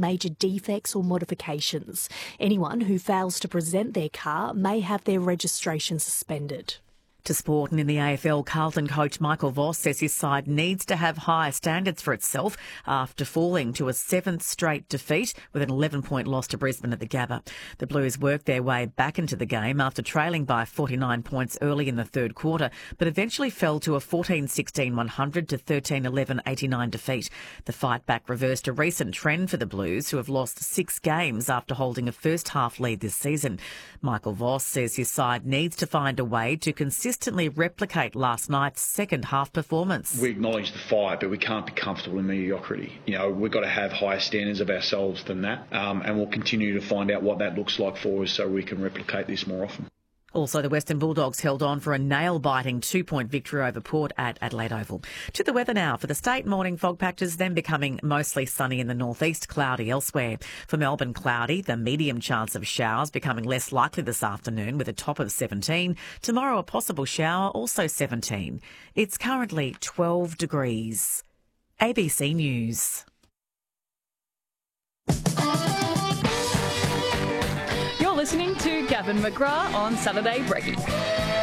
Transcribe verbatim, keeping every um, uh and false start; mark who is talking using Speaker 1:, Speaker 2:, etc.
Speaker 1: major defects or modifications. Anyone who fails to present their car may have their registration suspended.
Speaker 2: To sport, and in the A F L, Carlton coach Michael Voss says his side needs to have higher standards for itself after falling to a seventh straight defeat with an eleven-point loss to Brisbane at the Gabba. The Blues worked their way back into the game after trailing by forty-nine points early in the third quarter, but eventually fell to a fourteen sixteen one hundred to thirteen eleven eighty-nine defeat. The fight back reversed a recent trend for the Blues, who have lost six games after holding a first-half lead this season. Michael Voss says his side needs to find a way to consistently replicate last night's second half performance.
Speaker 3: We acknowledge the fight, but we can't be comfortable in mediocrity. You know, we've got to have higher standards of ourselves than that, um, and we'll continue to find out what that looks like for us so we can replicate this more often.
Speaker 2: Also, the Western Bulldogs held on for a nail-biting two-point victory over Port at Adelaide Oval. To the weather now. For the state, morning fog patches, then becoming mostly sunny in the northeast, cloudy elsewhere. For Melbourne, cloudy, the medium chance of showers becoming less likely this afternoon with a top of seventeen. Tomorrow, a possible shower, also seventeen. It's currently twelve degrees. A B C News.
Speaker 4: Listening to Gavin McGrath on Saturday Brekkie.